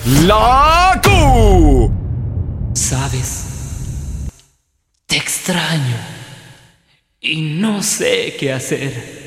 La Q. Sabes, te extraño y no sé qué hacer.